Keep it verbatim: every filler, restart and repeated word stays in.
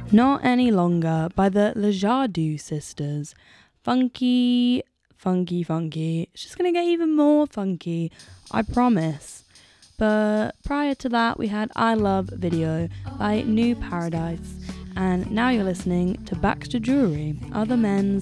Not Any Longer by the Lejardou sisters. Funky, funky, funky. It's just going to get even more funky, I promise. But prior to that, we had I Love Video by New Paradise. And now you're listening to Baxter Jewelry, Other Men's